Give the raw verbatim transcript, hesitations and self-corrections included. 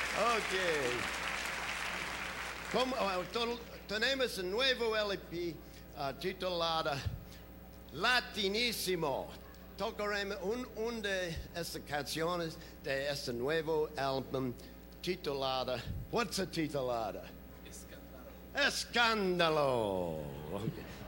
Ok. Como, uh, to- tenemos un nuevo L P uh, titulado Latinissimo. Tocaremos un, un de estas canciones de este nuevo álbum titulada. What's it titulada? Escándalo. Escándalo. Okay.